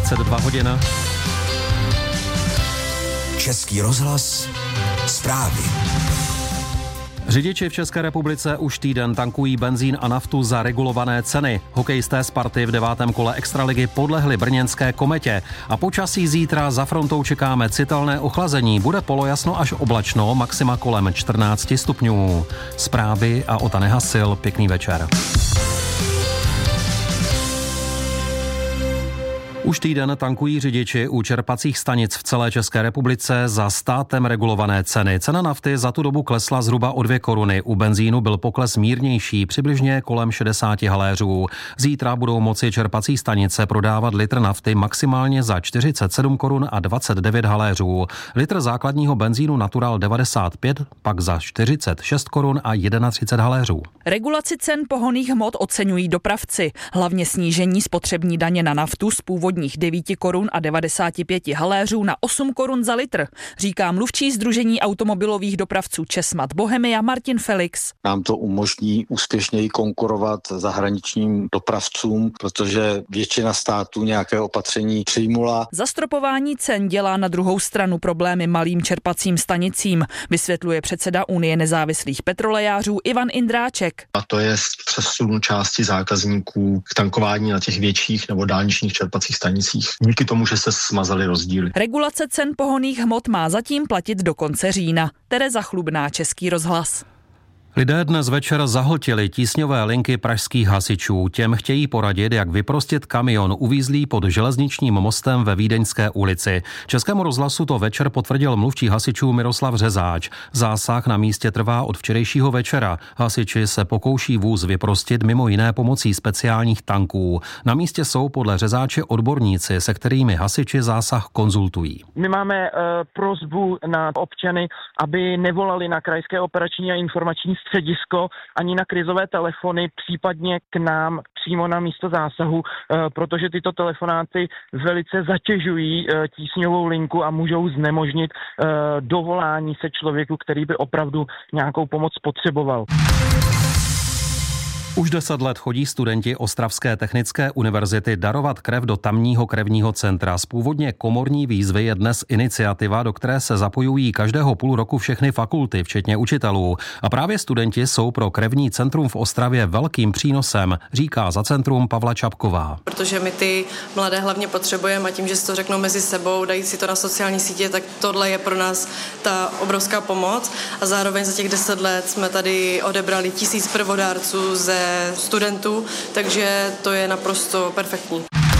22 hodin. Český rozhlas, zprávy. Řidiči v České republice už týden tankují benzín a naftu za regulované ceny. Hokejisté Sparty v 9. kole extraligy podlehli brněnské Kometě. A počasí zítra za frontou čekáme citelné ochlazení. Bude polojasno až oblačno, maxima kolem 14 stupňů. Zprávy a Ota Nehasil, pěkný večer. Už týden tankují řidiči u čerpacích stanic v celé České republice za státem regulované ceny. Cena nafty za tu dobu klesla zhruba o 2 koruny. U benzínu byl pokles mírnější, přibližně kolem 60 haléřů. Zítra budou moci čerpací stanice prodávat litr nafty maximálně za 47 korun a 29 haléřů. Litr základního benzínu Natural 95 pak za 46 korun a 31 haléřů. Regulaci cen pohonných hmot oceňují dopravci. Hlavně snížení spotřební daně na naftu z původních 9 korun a 95 haléřů na 8 korun za litr, říká mluvčí Sdružení automobilových dopravců Česmat Bohemia Martin Felix. Nám to umožní úspěšněji konkurovat zahraničním dopravcům, protože většina států nějaké opatření přijmula. Zastropování cen dělá na druhou stranu problémy malým čerpacím stanicím, vysvětluje předseda Unie nezávislých petrolejářů Ivan Indráček. A to je přesun části zákazníků k tankování na těch větších nebo dálničních čerpacích stanicích. Díky tomu, že se smazaly rozdíly. Regulace cen pohonných hmot má zatím platit do konce října. Tereza Chlubná, Český rozhlas. Lidé dnes večer zahltili tísňové linky pražských hasičů. Těm chtějí poradit, jak vyprostit kamion uvízlý pod železničním mostem ve Vídeňské ulici. Českému rozhlasu to večer potvrdil mluvčí hasičů Miroslav Řezáč. Zásah na místě trvá od včerejšího večera. Hasiči se pokouší vůz vyprostit mimo jiné pomocí speciálních tanků. Na místě jsou podle Řezáče odborníci, se kterými hasiči zásah konzultují. My máme prosbu na občany, aby nevolali na krajské operační a informační středisko ani na krizové telefony, případně k nám přímo na místo zásahu, protože tyto telefonáty velice zatěžují tísňovou linku a můžou znemožnit dovolání se člověku, který by opravdu nějakou pomoc potřeboval. Už 10 let chodí studenti Ostravské technické univerzity darovat krev do tamního krevního centra. Z původně komorní výzvy je dnes iniciativa, do které se zapojují každého půl roku všechny fakulty, včetně učitelů. A právě studenti jsou pro krevní centrum v Ostravě velkým přínosem, říká za centrum Pavla Čapková. Protože my ty mladé hlavně potřebujeme a tím, že si to řeknou mezi sebou, dají si to na sociální sítě, tak tohle je pro nás ta obrovská pomoc. A zároveň za těch 10 let jsme tady odebrali 1000 prvodárců ze studentů, takže to je naprosto perfektní.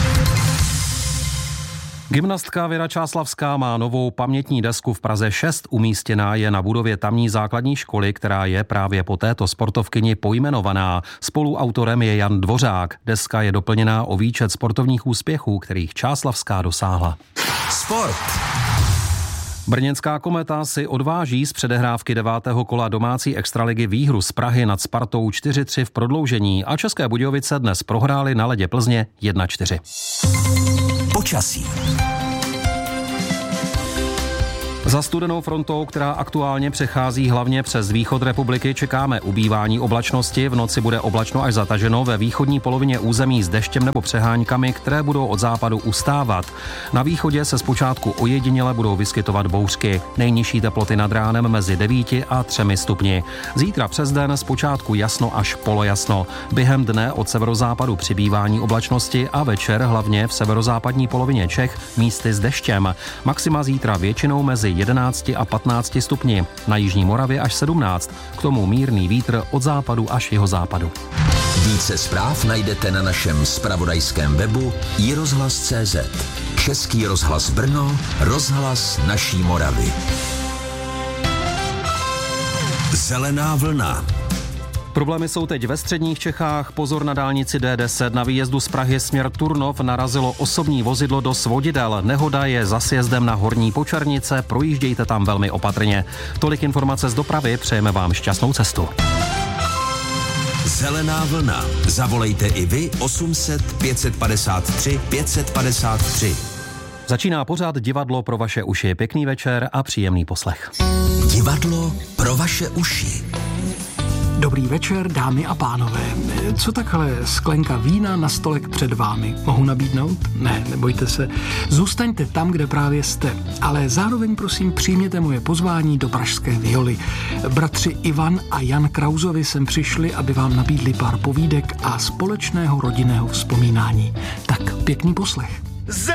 Gymnastka Věra Čáslavská má novou pamětní desku v Praze 6. Umístěná je na budově tamní základní školy, která je právě po této sportovkyni pojmenovaná. Spoluautorem je Jan Dvořák. Deska je doplněná o výčet sportovních úspěchů, kterých Čáslavská dosáhla. Sport. Brněnská Kometa si odváží z předehrávky 9. kola domácí extraligy výhru z Prahy nad Spartou 4-3 v prodloužení a České Budějovice dnes prohrály na ledě Plzně 1-4. Počasí. Za studenou frontou, která aktuálně přechází hlavně přes východ republiky, čekáme ubývání oblačnosti. V noci bude oblačno až zataženo ve východní polovině území s deštěm nebo přeháňkami, které budou od západu ustávat. Na východě se zpočátku ojediněle budou vyskytovat bouřky. Nejnižší teploty nad ránem mezi 9 a 3 stupni. Zítra přes den zpočátku jasno až polojasno. Během dne od severozápadu přibývání oblačnosti a večer hlavně v severozápadní polovině Čech místy s deštěm. Maxima zítra většinou mezi 11 a 15 stupni, na jižní Moravě až 17, k tomu mírný vítr od západu až jihozápadu. Více zpráv najdete na našem zpravodajském webu iRozhlas.cz. Český rozhlas Brno, rozhlas naší Moravy. Zelená vlna. Problémy jsou teď ve středních Čechách. Pozor na dálnici D10. Na výjezdu z Prahy směr Turnov narazilo osobní vozidlo do svodidel. Nehoda je za sjezdem na Horní Počernice. Projíždějte tam velmi opatrně. Tolik informace z dopravy. Přejeme vám šťastnou cestu. Zelená vlna. Zavolejte i vy 800 553 553. Začíná pořád Divadlo pro vaše uši. Pěkný večer a příjemný poslech. Divadlo pro vaše uši. Dobrý večer, dámy a pánové. Co takhle sklenka vína na stolek před vámi? Mohu nabídnout? Ne, nebojte se. Zůstaňte tam, kde právě jste. Ale zároveň prosím přijměte moje pozvání do Pražské Violy. Bratři Ivan a Jan Krausovi sem přišli, aby vám nabídli pár povídek a společného rodinného vzpomínání. Tak pěkný poslech.